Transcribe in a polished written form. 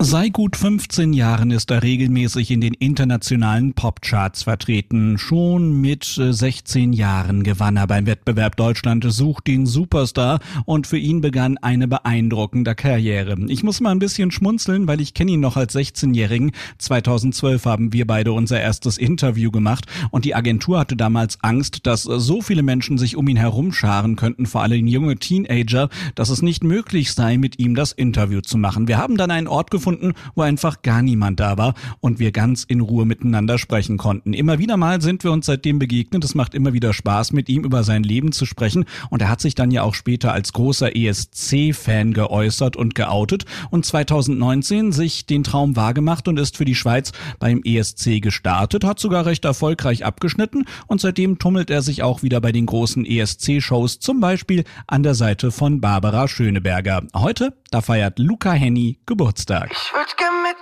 Seit gut 15 Jahren ist er regelmäßig in den internationalen Popcharts vertreten. Schon mit 16 Jahren gewann er beim Wettbewerb Deutschland sucht den Superstar und für ihn begann eine beeindruckende Karriere. Ich muss mal ein bisschen schmunzeln, weil ich kenne ihn noch als 16-Jährigen. 2012 haben wir beide unser erstes Interview gemacht und die Agentur hatte damals Angst, dass so viele Menschen sich um ihn herumscharen könnten, vor allem junge Teenager, dass es nicht möglich sei, mit ihm das Interview zu machen. Wir haben dann einen Ort gefunden, wo einfach gar niemand da war und wir ganz in Ruhe miteinander sprechen konnten. Immer wieder mal sind wir uns seitdem begegnet. Es macht immer wieder Spaß, mit ihm über sein Leben zu sprechen und er hat sich dann ja auch später als großer ESC-Fan geäußert und geoutet und 2019 sich den Traum wahrgemacht und ist für die Schweiz beim ESC gestartet, hat sogar recht erfolgreich abgeschnitten und seitdem tummelt er sich auch wieder bei den großen ESC-Shows, zum Beispiel an der Seite von Barbara Schöneberger. Heute, da feiert Luca Hänni Geburtstag. Ich würd gern mit